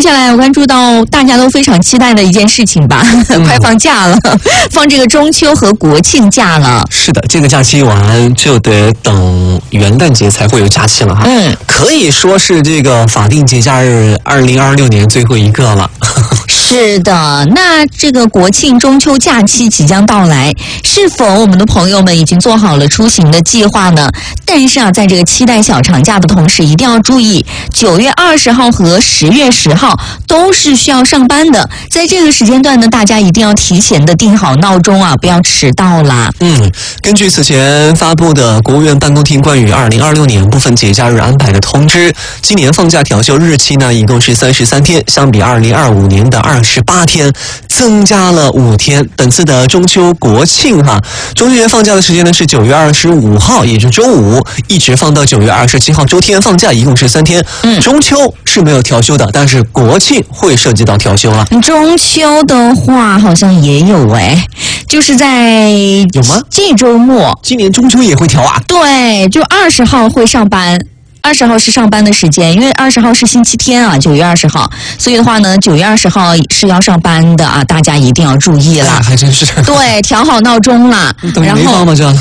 下来我关注到大家都非常期待的一件事情吧，快放假了，放这个中秋和国庆假了。 是的，这个假期完就得等元旦节才会有假期了哈。可以说是这个法定节假日2026年最后一个了。 是的，那这个国庆中秋假期即将到来，是否我们的朋友们已经做好了出行的计划呢？但是在这个期待小长假的同时，一定要注意，9月20号和10月10号都是需要上班的。在这个时间段呢，大家一定要提前的定好闹钟啊，不要迟到啦。 根据此前发布的国务院办公厅关于2026年部分节假日安排的通知，今年放假调休日期呢，一共是33天，相比2025年的28天，增加了5天。本次的中秋国庆中秋节放假的时间呢是9月25号，也就是周五，一直放到9月27号周天放假，一共是3天。中秋是没有调休的，但是国庆会涉及到调休了。 中秋的话好像也有就是在有吗？ 这周末， 今年中秋也会调啊？ 对，就20号会上班。20号是上班的时间，因为20号是星期天啊，9月20号，所以的话呢，9月20号是要上班的啊，大家一定要注意了。 还真是。 对，调好闹钟了。 然后没放吗？这样。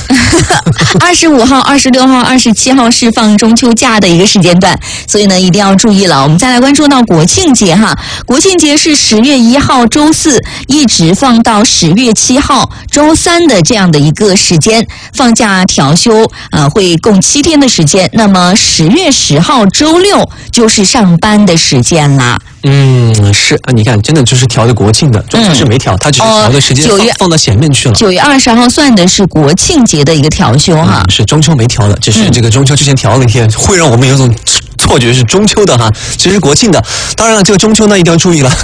25号、26号、27号是放中秋假的一个时间段，所以呢一定要注意了。我们再来关注到国庆节国庆节是10月1号周四一直放到10月7号周三的这样的一个时间，放假调休会共7天的时间。那么10月10号周六就是上班的时间啦。 是啊，你看，真的就是调的国庆的，中秋是没调，它只是调的时间放到前面去了。 9月20号算的是国庆节的一个调休是中秋没调的，只是这个中秋之前调了一天，会让我们有种错觉是中秋的其实是国庆的。当然了，这个中秋呢一定要注意了，